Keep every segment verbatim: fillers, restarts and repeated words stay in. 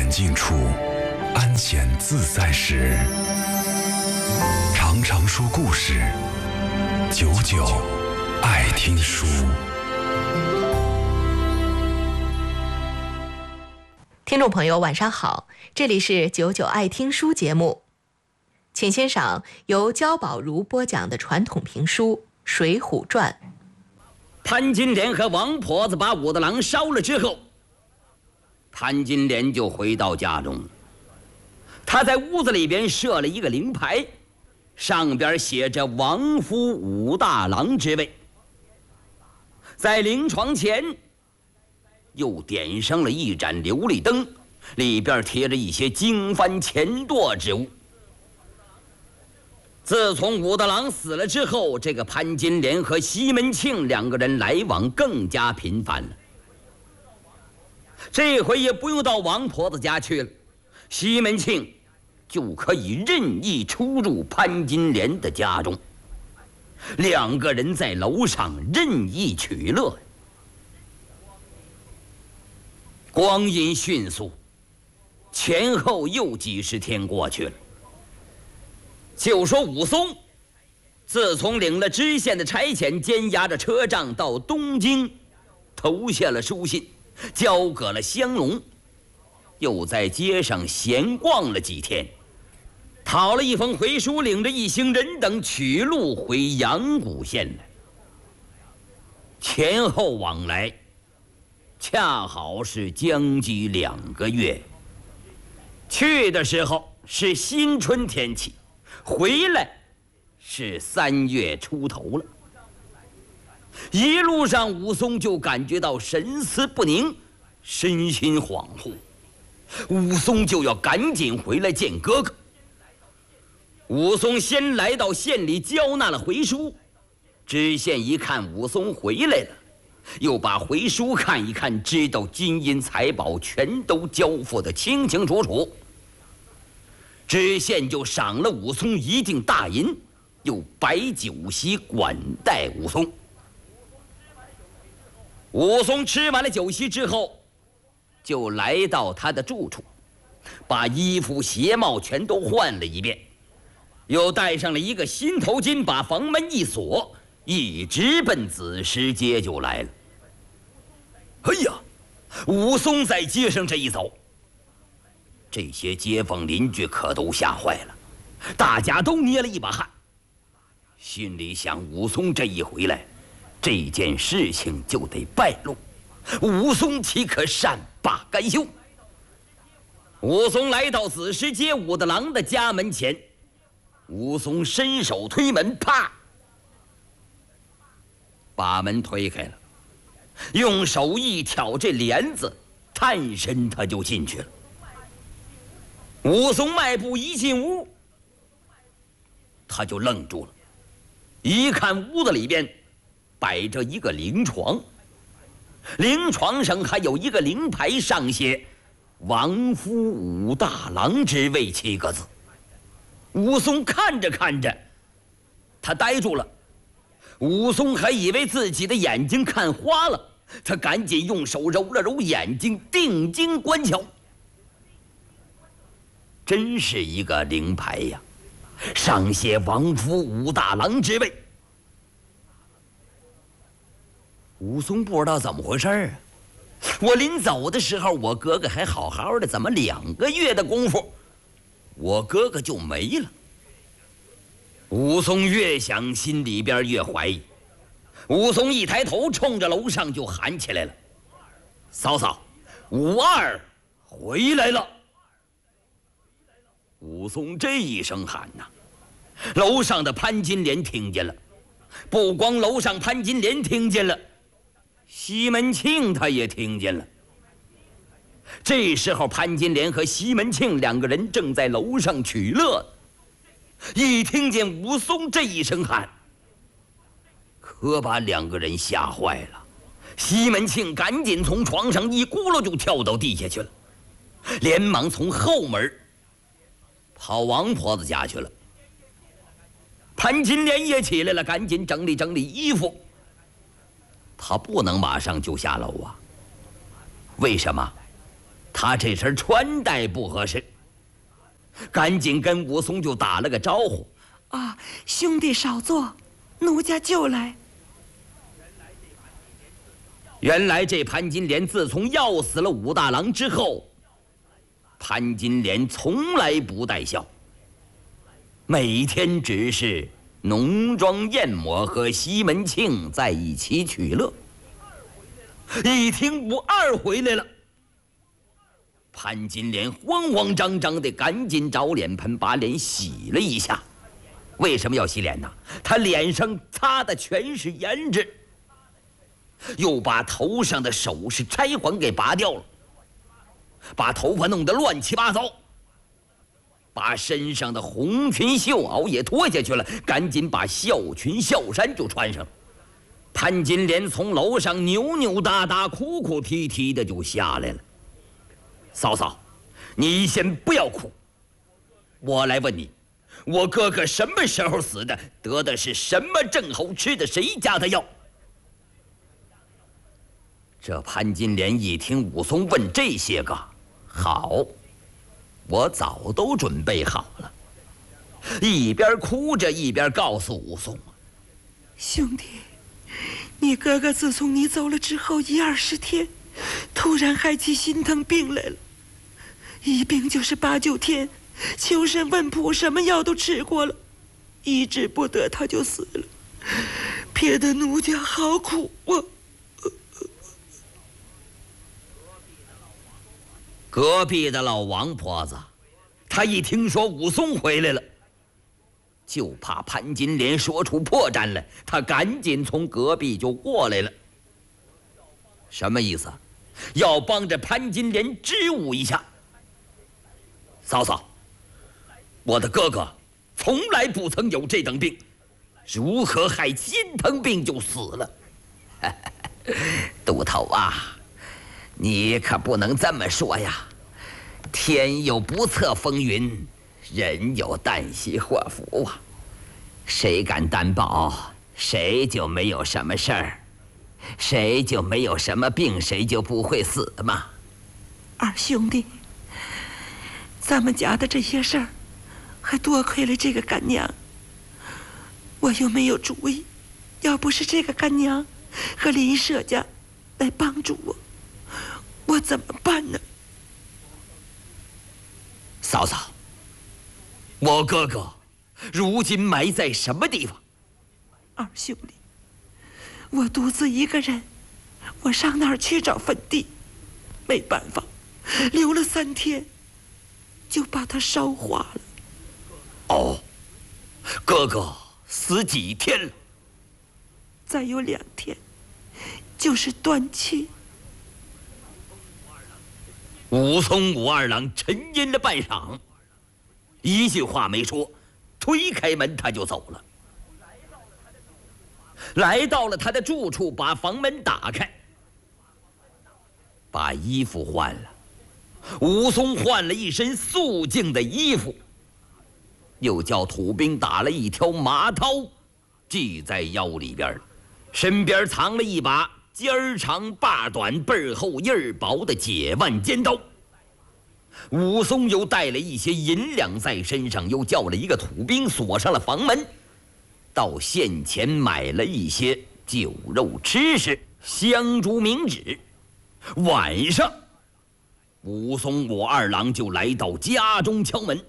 险境处，安闲自在时。常常说故事，久久爱听书。 听众朋友晚上好，这里是久久爱听书节目，请欣赏由焦宝如播讲的传统评书《水浒传》。 潘金莲和王婆子把武大郎烧了之后，潘金莲就回到家中。他在屋子里边设了一个灵牌，上边写着王夫武大郎之位。在灵床前又点上了一盏琉璃灯，里边贴着一些经幡钱垛之物。自从武大郎死了之后，这个潘金莲和西门庆两个人来往更加频繁了。这回也不用到王婆子家去了，西门庆就可以任意出入潘金莲的家中，两个人在楼上任意取乐。光阴迅速，前后又几十天过去了。就说武松，自从领了知县的差遣，监押着车仗到东京，投下了书信，交给了香龙，又在街上闲逛了几天，讨了一封回书，领着一行人等取路回阳谷县来。前后往来恰好是将近两个月。去的时候是新春天气，回来是三月出头了。一路上武松就感觉到神思不宁，身心恍惚，武松就要赶紧回来见哥哥。武松先来到县里交纳了回书，知县一看武松回来了，又把回书看一看，知道金银财宝全都交付得清清楚楚。知县就赏了武松一锭大银，又摆酒席管待武松。武松吃完了酒席之后，就来到他的住处，把衣服鞋帽全都换了一遍，又戴上了一个新头巾，把房门一锁，一直奔子时街就来了。哎呀，武松在街上这一走，这些街坊邻居可都吓坏了，大家都捏了一把汗，心里想武松这一回来，这件事情就得败露，武松岂可善罢甘休。武松来到子时街武大郎的家门前，武松伸手推门，啪，把门推开了，用手一挑这帘子，探身他就进去了。武松迈步一进屋，他就愣住了，一看屋子里边摆着一个灵床，灵床上还有一个灵牌，上写王夫武大郎之位七个字。武松看着看着，他呆住了。武松还以为自己的眼睛看花了，他赶紧用手揉了揉眼睛，定睛观瞧。真是一个灵牌呀，上写王夫武大郎之位。武松不知道怎么回事啊，我临走的时候我哥哥还好好的，怎么两个月的功夫我哥哥就没了？武松越想心里边越怀疑。武松一抬头，冲着楼上就喊起来了：嫂嫂，武二回来了！武松这一声喊呐，楼上的潘金莲听见了，不光楼上潘金莲听见了，西门庆他也听见了。这时候潘金莲和西门庆两个人正在楼上取乐，一听见武松这一声喊，可把两个人吓坏了。西门庆赶紧从床上一咕噜就跳到地下去了，连忙从后门跑王婆子家去了。潘金莲也起来了，赶紧整理整理衣服。他不能马上就下楼啊，为什么？ 他这身穿戴不合适，赶紧跟武松就打了个招呼：“ 啊，兄弟少坐，奴家就来。” 原来这潘金莲自从要死了武大郎之后，潘金莲从来不带笑，每天只是浓妆艳抹和西门庆在一起取乐。一听武二回来了，潘金莲慌慌张张的赶紧找脸盆把脸洗了一下。为什么要洗脸呢？她脸上擦的全是胭脂，又把头上的首饰钗环给拔掉了，把头发弄得乱七八糟，把身上的红裙绣袄也脱下去了，赶紧把孝裙孝衫就穿上了。潘金莲从楼上扭扭哒哒哭哭啼啼的就下来了。嫂嫂，你先不要哭，我来问你，我哥哥什么时候死的？得的是什么症候？吃的谁家的药？这潘金莲一听武松问这些个，好，我早都准备好了，一边哭着一边告诉武松：“ 兄弟，你哥哥自从你走了之后一二十天，突然害起心疼病来了，一病就是八九天，求神问卜，什么药都吃过了，医治不得，他就死了，撇得奴家好苦啊。” 隔壁的老王婆子，她一听说武松回来了，就怕潘金莲说出破绽来，她赶紧从隔壁就过来了。什么意思？要帮着潘金莲支吾一下。嫂嫂，我的哥哥从来不曾有这等病，如何害心疼病就死了？杜头啊，你可不能这么说呀！天有不测风云，人有旦夕祸福啊！谁敢担保谁就没有什么事儿，谁就没有什么病，谁就不会死吗？ 二兄弟，咱们家的这些事儿，还多亏了这个干娘。我又没有主意，要不是这个干娘和林舍家来帮助我，我怎么办呢？ 嫂嫂，我哥哥如今埋在什么地方？ 二兄弟，我独自一个人，我上哪儿去找坟地？没办法，留了三天，就把它烧化了。 哦，哥哥死几天了？ 再有两天，就是断气。 武松武二郎沉吟了半晌，一句话没说，推开门他就走了。来到了他的住处，把房门打开，把衣服换了。武松换了一身素净的衣服，又叫土兵打了一条麻绦，系在腰里边，身边藏了一把尖儿长把短背儿厚印儿薄的解腕尖刀。武松又带了一些银两在身上，又叫了一个土兵锁上了房门，到县前买了一些酒肉吃食、香烛冥纸。晚上，武松武二郎就来到家中敲门。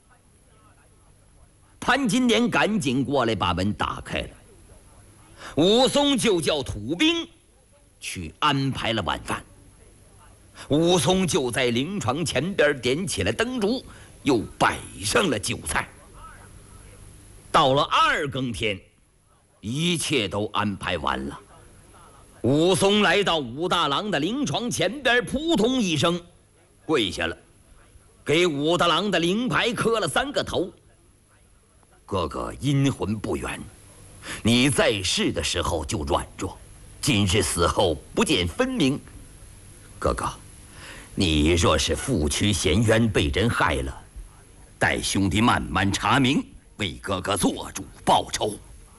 潘金莲赶紧过来把门打开了，武松就叫土兵去安排了晚饭。武松就在灵床前边点起了灯烛，又摆上了酒菜。到了二更天，一切都安排完了。武松来到武大郎的灵床前边，扑通一声跪下了，给武大郎的灵牌磕了三个头。哥哥阴魂不远，你在世的时候就软弱，今日死后不见分明。哥哥，你若是负屈衔冤，被人害了，待兄弟慢慢查明，为哥哥做主报仇。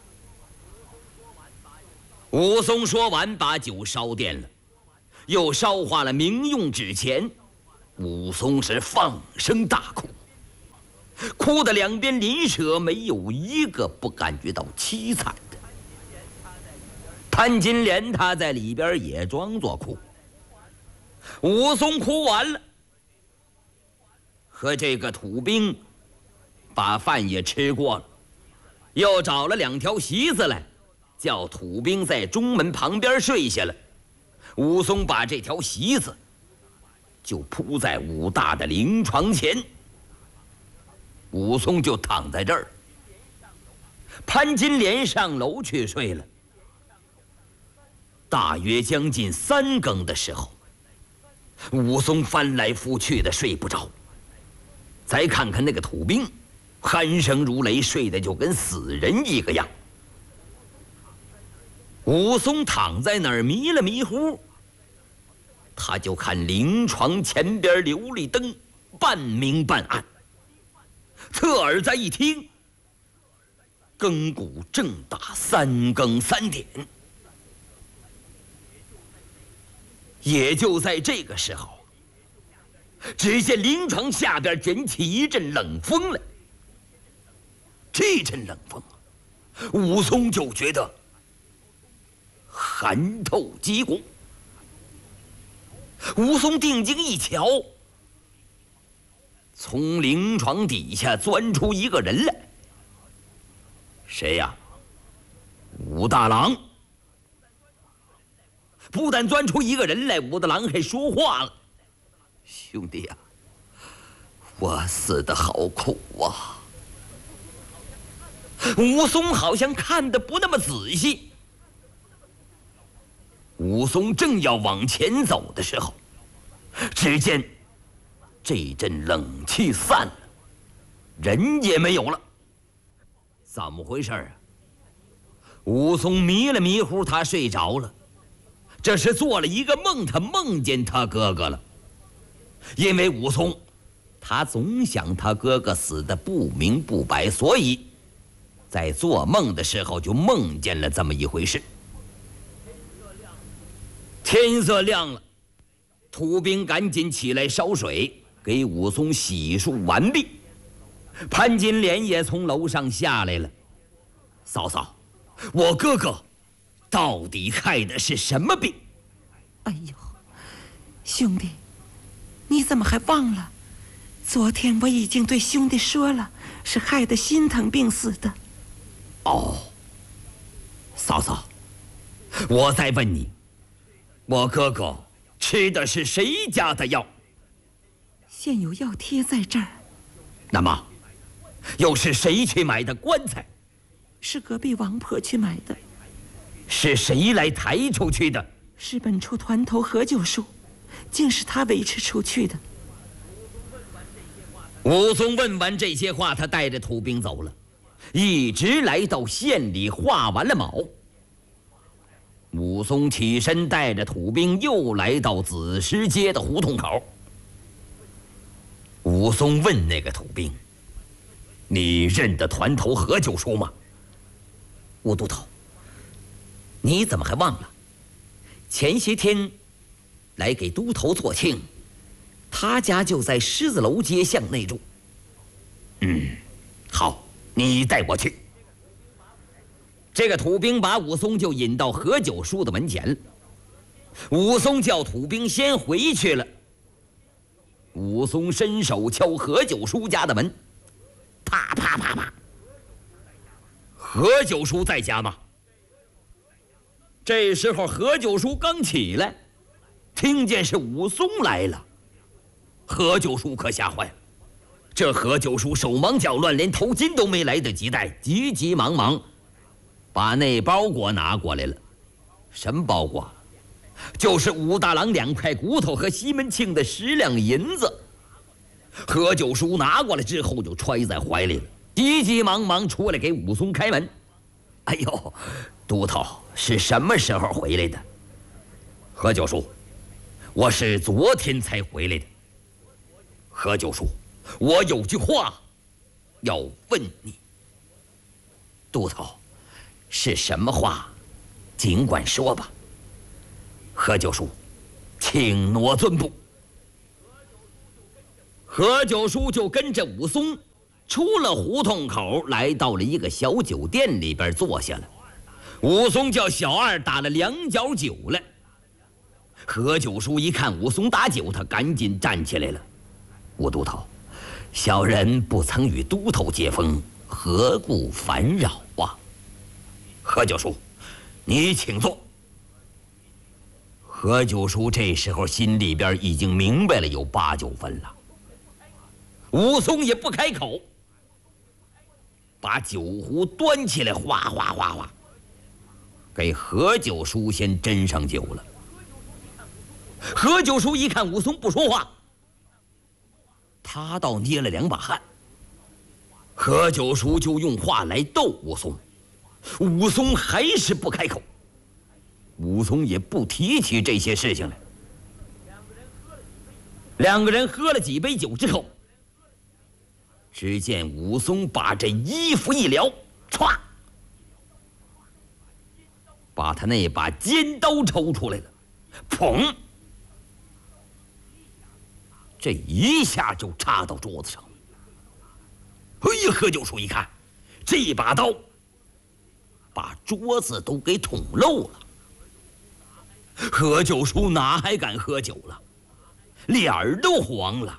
武松说完，把酒烧奠了，又烧化了冥用纸钱， 武松是放声大哭，哭得两边邻舍没有一个不感觉到凄惨的。潘金莲他在里边也装作哭。武松哭完了，和这个土兵把饭也吃过了，又找了两条席子来，叫土兵在中门旁边睡下了。武松把这条席子就铺在武大的灵床前，武松就躺在这儿。潘金莲上楼去睡了。大约将近三更的时候，武松翻来覆去的睡不着。再看看那个土兵，鼾声如雷，睡得就跟死人一个样。武松躺在那儿迷了迷糊，他就看灵床前边琉璃灯半明半暗，侧耳再一听，更鼓正打三更三点。也就在这个时候，只见灵床下边卷起一阵冷风来。这阵冷风，武松就觉得寒透肌骨。武松定睛一瞧，从灵床底下钻出一个人来。谁呀？武大郎。不但钻出一个人来，武大郎还说话了：“兄弟呀、啊，我死得好苦啊！”武松好像看得不那么仔细。武松正要往前走的时候，只见这阵冷气散了，人也没有了。怎么回事啊？武松迷了迷糊，他睡着了。这是做了一个梦，他梦见他哥哥了。因为武松他总想他哥哥死得不明不白，所以在做梦的时候就梦见了这么一回事。天色亮了，土兵赶紧起来烧水，给武松洗漱完毕。潘金莲也从楼上下来了。嫂嫂，我哥哥到底害的是什么病？ 哎呦，兄弟，你怎么还忘了？昨天我已经对兄弟说了，是害得心疼病死的。 哦，嫂嫂，我再问你，我哥哥吃的是谁家的药？ 现有药贴在这儿。 那么，又是谁去买的棺材？ 是隔壁王婆去买的。 是谁来抬出去的？ 是本处团头何九叔，竟是他维持出去的。 武松问完这些话，他带着土兵走了，一直来到县里画完了卯。武松起身，带着土兵又来到子时街的胡同口。武松问那个土兵：“你认得团头何九叔吗？”武都头，你怎么还忘了？前些天来给都头做庆，他家就在狮子楼街巷内住。嗯，好，你带我去。这个土兵把武松就引到何九叔的门前了。武松叫土兵先回去了。武松伸手敲何九叔家的门，啪啪啪啪。何九叔在家吗？这时候何九叔刚起来，听见是武松来了，何九叔可吓坏了。这何九叔手忙脚乱，连头巾都没来得及戴，急急忙忙把那包裹拿过来了。什么包裹？就是武大郎两块骨头和西门庆的十两银子。何九叔拿过来之后就揣在怀里了，急急忙忙出来给武松开门。哎呦，都头是什么时候回来的？何九叔，我是昨天才回来的。何九叔，我有句话要问你。都头，是什么话？尽管说吧。何九叔，请挪尊步。 何九叔就跟着武松出了胡同口，来到了一个小酒店里边坐下了。武松叫小二打了两角酒来。何九叔一看武松打酒，他赶紧站起来了。吴都头，小人不曾与都头结风，何故烦扰啊？何九叔，你请坐。何九叔这时候心里边已经明白了有八九分了。武松也不开口，把酒壶端起来，哗哗哗哗，给何九叔先斟上酒了。何九叔一看武松不说话，他倒捏了两把汗。何九叔就用话来逗武松，武松还是不开口。武松也不提起这些事情来。两个人喝了几杯酒之后，只见武松把这衣服一撩，歘，把他那把尖刀抽出来了，砰，这一下就插到桌子上了。哎呀，何九叔一看，这把刀把桌子都给捅漏了。何九叔哪还敢喝酒了，脸儿都黄了。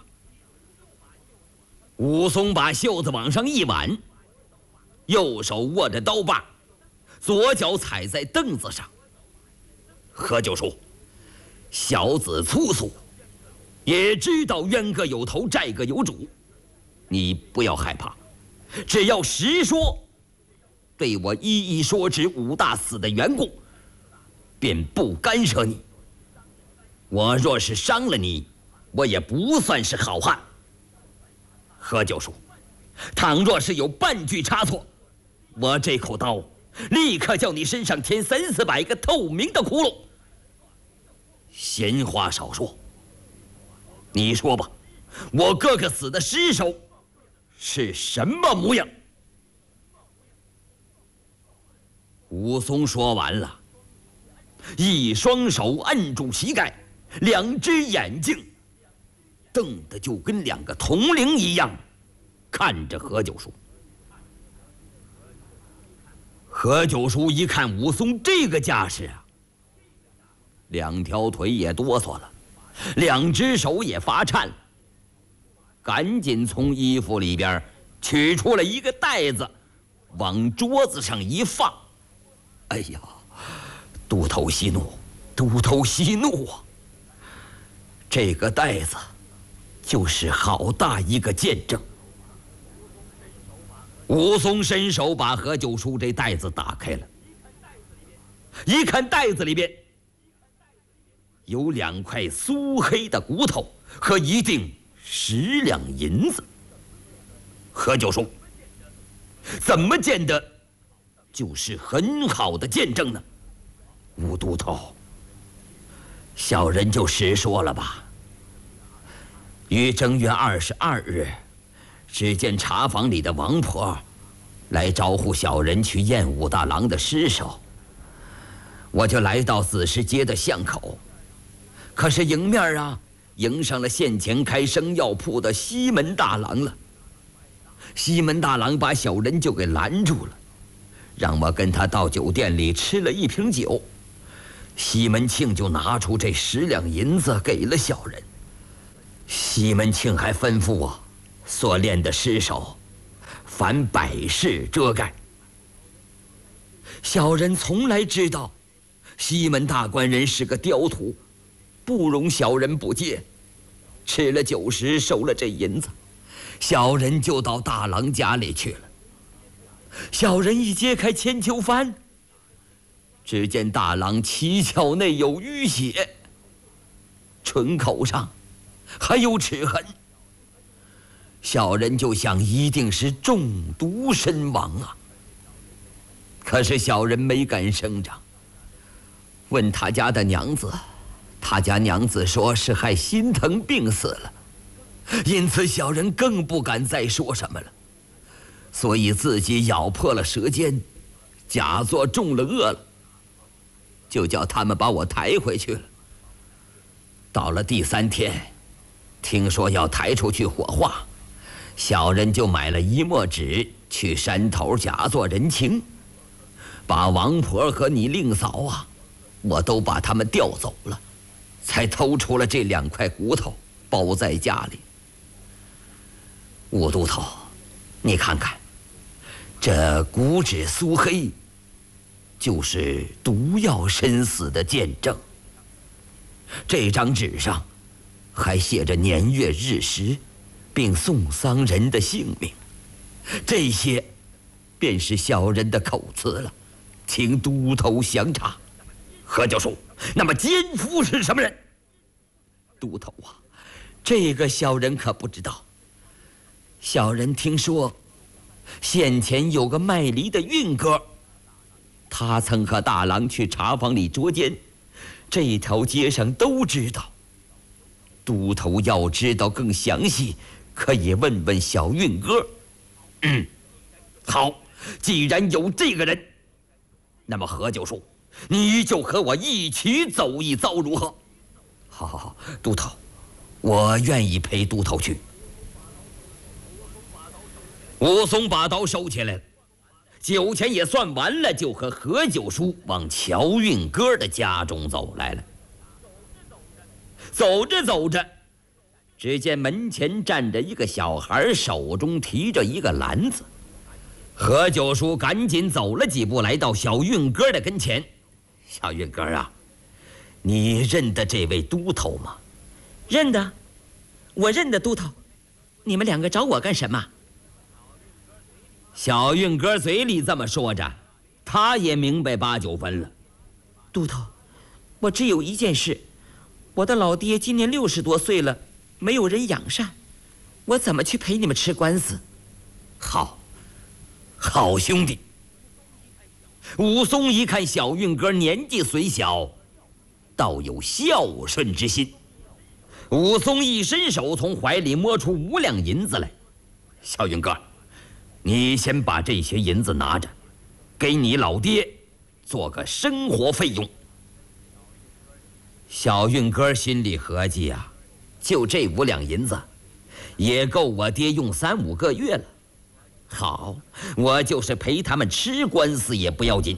武松把袖子往上一挽，右手握着刀把，左脚踩在凳子上。何九叔，小子粗俗，也知道冤各有头，债各有主，你不要害怕，只要实说，对我一一说知武大死的缘故，便不干涉你。我若是伤了你，我也不算是好汉。何九叔，倘若是有半句差错，我这口刀立刻叫你身上添三四百个透明的窟窿。闲话少说，你说吧，我哥哥死的尸首是什么模样？武松说完了，一双手按住膝盖，两只眼睛瞪得就跟两个铜铃一样，看着何九叔。何九叔一看武松这个架势啊，两条腿也哆嗦了，两只手也发颤了，赶紧从衣服里边取出了一个袋子，往桌子上一放。哎呀，都头息怒，都头息怒啊！这个袋子就是好大一个见证。武松伸手把何九叔这袋子打开了，一看袋子里边有两块酥黑的骨头和一锭十两银子。何九叔，怎么见得就是很好的见证呢？吴都头，小人就实说了吧。于正月二十二日，只见茶房里的王婆来招呼小人去验武大郎的尸首，我就来到子时街的巷口，可是迎面啊迎上了县前开生药铺的西门大郎了。西门大郎把小人就给拦住了，让我跟他到酒店里吃了一瓶酒。西门庆就拿出这十两银子给了小人。西门庆还吩咐我，所练的尸首凡百事遮盖。小人从来知道西门大官人是个刁徒，不容小人不借。吃了酒时收了这银子，小人就到大郎家里去了。小人一揭开千秋幡，只见大郎七窍内有淤血，唇口上还有齿痕。小人就想一定是中毒身亡啊。可是小人没敢声张，问他家的娘子，他家娘子说是害心疼病死了，因此小人更不敢再说什么了，所以自己咬破了舌尖，假作中了恶了，就叫他们把我抬回去了。到了第三天， 听说要抬出去火化，小人就买了一墨纸去山头假作人情，把王婆和你令嫂啊，我都把他们调走了，才偷出了这两块骨头包在家里。武都头，你看看，这骨指酥黑，就是毒药身死的见证。这张纸上还写着年月日时，并送丧人的姓名，这些便是小人的口词了，请都头详查。何教授，那么奸夫是什么人？都头啊，这个小人可不知道。小人听说，先前有个卖梨的运哥，他曾和大郎去茶坊里捉奸，这条街上都知道。都头要知道更详细，可以问问小运哥。嗯，好，既然有这个人，那么何教授，你就和我一起走一遭，如何？好好好，都头，我愿意陪都头去。武松把刀收起来了，酒钱也算完了，就和何九叔往乔运哥的家中走来了。走着走着，只见门前站着一个小孩，手中提着一个篮子。何九叔赶紧走了几步，来到小运哥的跟前。小运哥啊，你认得这位都头吗？ 认得，我认得都头。你们两个找我干什么？ 小运哥嘴里这么说着，他也明白八九分了。 都头，我只有一件事，我的老爹今年六十多岁了，没有人养善，我怎么去陪你们吃官司？ 好，好兄弟。武松一看小运哥年纪虽小，倒有孝顺之心。武松一伸手，从怀里摸出五两银子来。小运哥，你先把这些银子拿着，给你老爹做个生活费用。小运哥心里合计啊，就这五两银子，也够我爹用三五个月了。好，我就是陪他们吃官司也不要紧。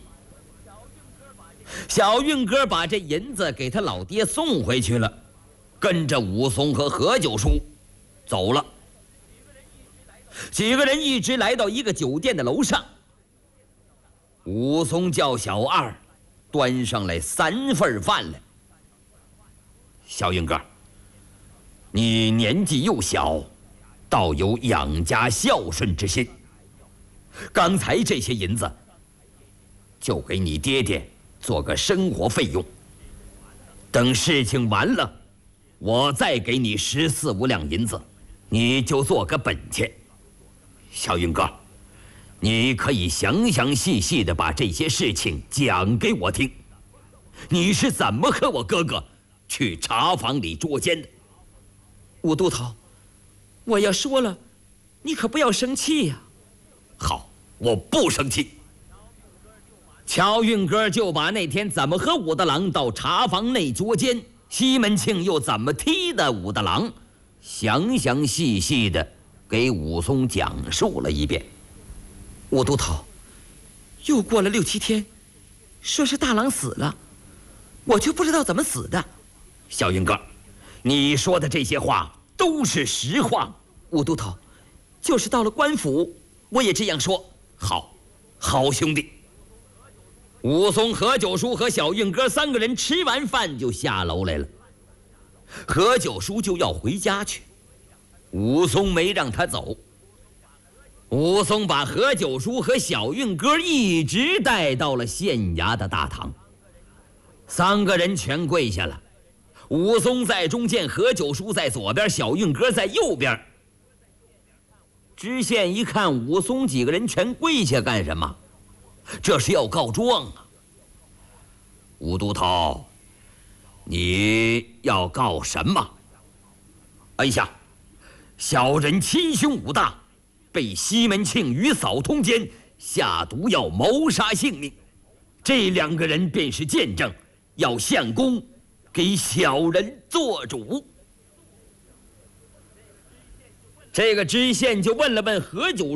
小运哥把这银子给他老爹送回去了，跟着武松和何九叔走了。几个人一直来到一个酒店的楼上，武松叫小二端上来三份饭来。小运哥，你年纪又小，倒有养家孝顺之心。刚才这些银子，就给你爹爹做个生活费用。等事情完了，我再给你十四五两银子，你就做个本钱。小运哥，你可以详详细细的把这些事情讲给我听。你是怎么和我哥哥去茶坊里捉奸的？ 武都头，我要说了，你可不要生气呀。 好，我不生气。乔运哥就把那天怎么和武大郎到茶坊内捉奸，西门庆又怎么踢的武大郎，详详细细的给武松讲述了一遍。 武都头，又过了六七天，说是大郎死了，我就不知道怎么死的。 小运哥，你说的这些话都是实话。 武都头，就是到了官府，我也这样说。 好，好兄弟。武松、何九叔和小运哥三个人吃完饭就下楼来了。何九叔就要回家去，武松没让他走。武松把何九叔和小运哥一直带到了县衙的大堂，三个人全跪下了。武松在中间，何九叔在左边，小运哥在右边。知县一看武松几个人全跪下干什么？这是要告状啊！武都头，你要告什么？哎呀，小人欺兄武大，被西门庆与嫂通奸，下毒药谋杀性命。这两个人便是见证，要相公给小人做主。 这个知县就问了问何九